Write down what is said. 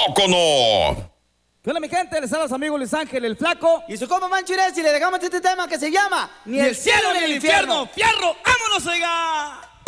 micrófono. ¿Qué onda, mi gente? Les habla su amigo Luis Ángel, el Flaco. Y su compa Manchurés, y le dejamos este tema que se llama Ni el cielo ni el infierno. ¡Fierro! ¡Vámonos, oiga!